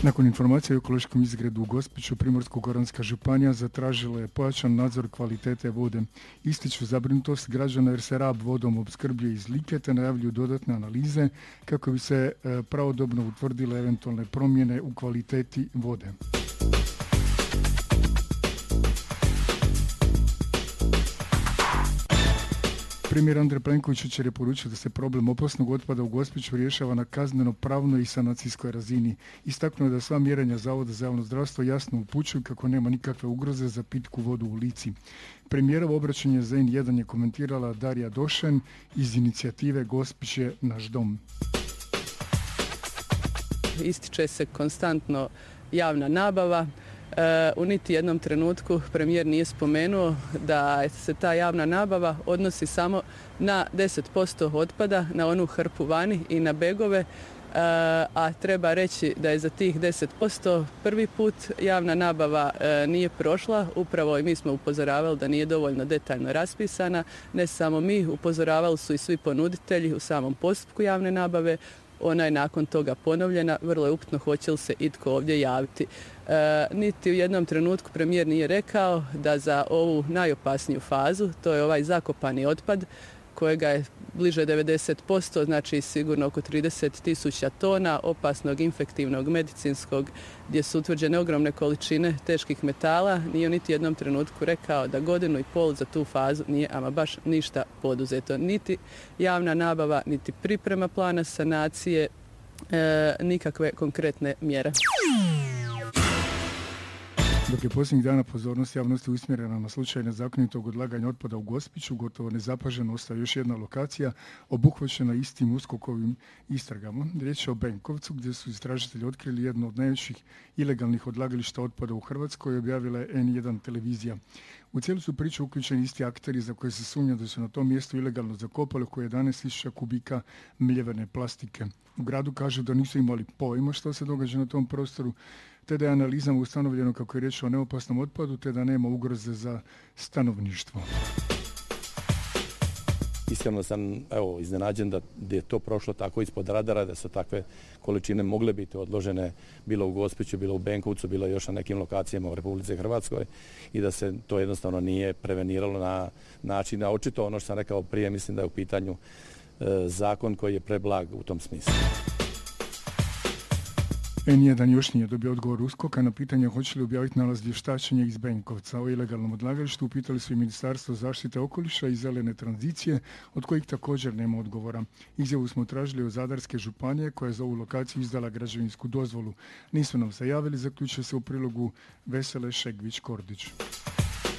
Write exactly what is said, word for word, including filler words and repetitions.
Nakon informacije o ekološkom izgredu u Gospiću, Primorsko-goranska županija zatražila je pojačan nadzor kvalitete vode. Ističu zabrinutost građana jer se Rab vodom opskrbljuje iz Like te najavljuju dodatne analize kako bi se pravodobno utvrdile eventualne promjene u kvaliteti vode. Premijer Andrej Plenković jučer je poručio da se problem opasnog otpada u Gospiću rješava na kazneno-pravnoj i sanacijskoj razini. Istaknuo je da sva mjerenja Zavoda za javno zdravstvo jasno upućuju kako nema nikakve ugroze za pitku vodu u Lici. Premijerovo obraćanje za en jedan je komentirala Darija Došen iz inicijative Gospić je naš dom. Ističe se konstantno javna nabava. U niti jednom trenutku premijer nije spomenuo da se ta javna nabava odnosi samo na deset posto otpada, na onu hrpu vani i na begove, a treba reći da je za tih deset posto prvi put javna nabava nije prošla. Upravo i mi smo upozoravali da nije dovoljno detaljno raspisana. Ne samo mi, upozoravali su i svi ponuditelji u samom postupku javne nabave. Ona je nakon toga ponovljena, vrlo je upitno hoće li se itko ovdje javiti. E, niti u jednom trenutku premijer nije rekao da za ovu najopasniju fazu, to je ovaj zakopani otpad, kojega je bliže devedeset posto, znači sigurno oko trideset tisuća tona opasnog, infektivnog, medicinskog, gdje su utvrđene ogromne količine teških metala, nije u niti jednom trenutku rekao da godinu i pol za tu fazu nije ama baš ništa poduzeto. Niti javna nabava, niti priprema plana sanacije, e, nikakve konkretne mjere. Dok je posljednjih dana pozornost javnosti usmjerena na slučaj nezakonitog odlaganja otpada u Gospiću, gotovo nezapaženo ostaje još jedna lokacija obuhvaćena istim uskokovim istragama. Riječ je o Benkovcu gdje su istražitelji otkrili jedno od najvećih ilegalnih odlagališta otpada u Hrvatskoj, objavila je en jedan televizija. U cijelu su priču uključeni isti akteri za koje se sumnja da su na tom mjestu ilegalno zakopali oko jedanaest tisuća kubika mljevene plastike. U gradu kažu da nisu imali pojma što se događa na tom prostoru, te da je analizama ustanovljeno kako je riječ o neopasnom otpadu, te da nema ugroze za stanovništvo. Iskreno sam evo, iznenađen da je to prošlo tako ispod radara, da su takve količine mogle biti odložene bilo u Gospiću, bilo u Benkovcu, bilo još na nekim lokacijama u Republici Hrvatskoj i da se to jednostavno nije preveniralo na način. A očito ono što sam rekao prije, mislim da je u pitanju e, zakon koji je preblag u tom smislu. en jedan još nije dobio odgovor uskoka na pitanje hoće li objaviti nalaz vještačenja iz Benkovca. O ilegalnom odlagalištu upitali su i Ministarstvo zaštite okoliša i zelene tranzicije, od kojih također nema odgovora. Izjavu smo tražili od Zadarske županije koja je za ovu lokaciju izdala građevinsku dozvolu. Nisu nam se javili, zaključuje se u prilogu Vesele Šegvić-Kordić.